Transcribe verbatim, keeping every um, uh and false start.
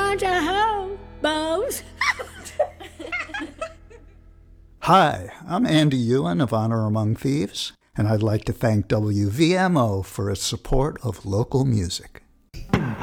bunch of hobos. Hi, I'm Andy Ewan of Honor Among Thieves, and I'd like to thank W V M O for its support of local music.